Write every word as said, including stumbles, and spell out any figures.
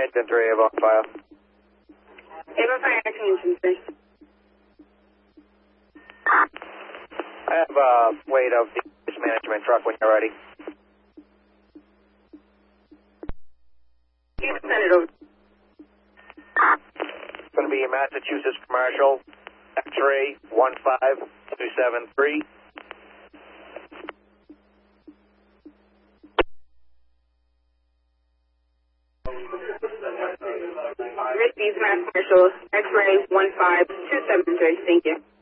engine three, Avon file. Avon fire, acting engine three. I have uh, weight of the waste management truck when you're ready. You can send it over. It's going to be Massachusetts Commercial, X-ray one five two seven three. Rick Mass Commercial, X-ray one five two seven three. Thank you.